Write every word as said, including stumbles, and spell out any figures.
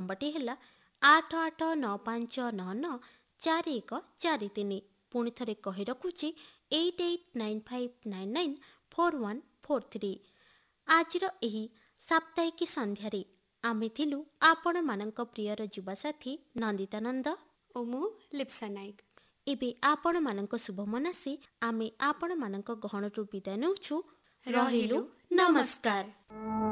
ନମ୍ବରଟି ହେଲା ଆଠ ଆଠ ନଅ ପାଞ୍ଚ ନଅ ନଅ ଚାରି ଏକ ଚାରି ତିନି। ପୁଣି ଥରେ କହି ରଖୁଛି eight eight nine five nine nine four one four three. ଆଜିର ଏହି ସାପ୍ତାହିକ ସନ୍ଧ୍ୟାରେ ଆମେ ଥିଲୁ ଆପଣମାନଙ୍କ ପ୍ରିୟର ଯୁବସାଥୀ ନନ୍ଦିତା ନନ୍ଦ ଓ ମୁଁ ଲିପ୍ସା ନାୟକ। ଏବେ ଆପଣମାନଙ୍କ ଶୁଭ ମନାସି ଆମେ ଆପଣମାନଙ୍କ ଗହଣରୁ ବିଦାୟ ନେଉଛୁ। ରହିଲୁ, ନମସ୍କାର।